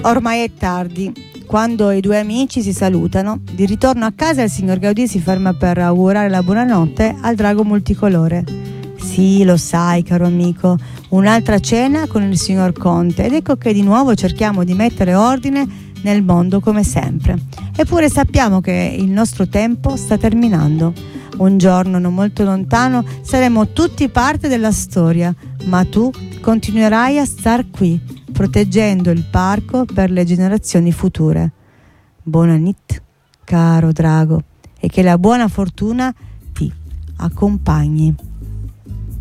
Ormai è tardi. Quando i due amici si salutano, di ritorno a casa il signor Gaudì si ferma per augurare la buonanotte al drago multicolore. Sì, lo sai, caro amico, un'altra cena con il signor Conte ed ecco che di nuovo cerchiamo di mettere ordine nel mondo come sempre. Eppure sappiamo che il nostro tempo sta terminando. Un giorno non molto lontano saremo tutti parte della storia, ma tu continuerai a star qui, proteggendo il parco per le generazioni future. Buonanotte, caro drago, e che la buona fortuna ti accompagni.